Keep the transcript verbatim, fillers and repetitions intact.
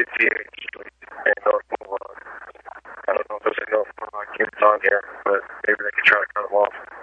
T H and North Boulevard. I don't know if there's any North Boulevard kids on here, but maybe they could try to cut them off.